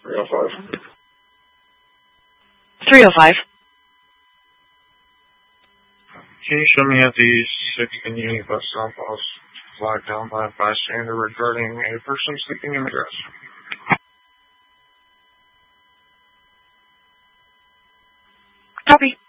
305. 305. Can you show me at the 6th and Union Bus Stop was flagged down by a bystander regarding a person sleeping in the grass? Copy.